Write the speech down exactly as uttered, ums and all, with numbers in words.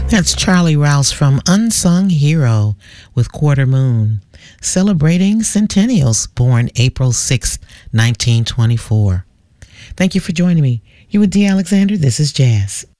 That's Charlie Rouse from Unsung Hero with Quarter Moon, celebrating centennials born April sixth, nineteen twenty-four. Thank you for joining me. You with D. Alexander. This is Jazz.